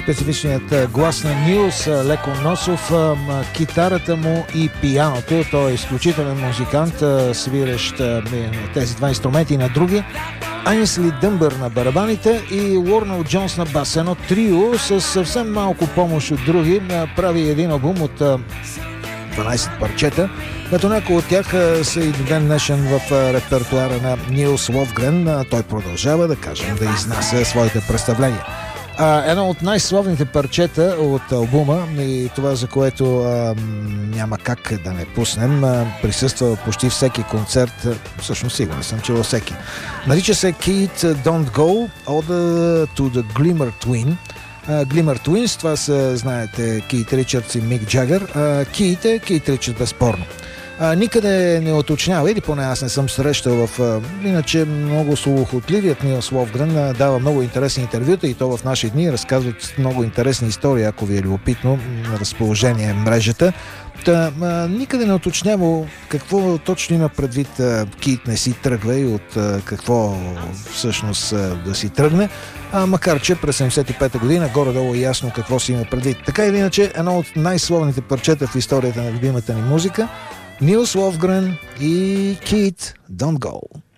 специфичният глас на Нилс, леко носов, китарата му и пианото. Той е изключителен музикант, свирещ тези два инструменти и на други. Айнсли Дънбър на барабаните и Уорнел Джонс на бас. Едно трио с съвсем малко помощ от други прави един албум от 12 парчета, като някои от тях са и до ден днешен в репертуара на Нилс Ловгрен. Той продължава, да кажем, да изнася своите представления. Едно от най-славните парчета от албума и това, за което няма как да не пуснем, присъства почти всеки концерт, всъщност сигурен съм, че във всеки. Нарича се Keith Don't Go, Ode to the Glimmer Twin. Glimmer Twins, това са, знаете, Кейт Ричардс и Мик Джагър. Кейт е Кейт Ричардс, безспорно. Никъде не уточнява, или поне аз не съм срещал иначе много слухотливият Нилс Ловгрен дава много интересни интервюта и то в наши дни разказват много интересни истории, ако ви е любопитно, на разположение мрежата. Никъде не уточнява какво точно има предвид Кейт не си тръгва и от какво всъщност да си тръгне, макар че през 75-та година горе-долу е ясно какво си има предвид. Така или иначе, едно от най-славните парчета в историята на любимата ни музика, Нилс Ловгрен и Keith Don't Go.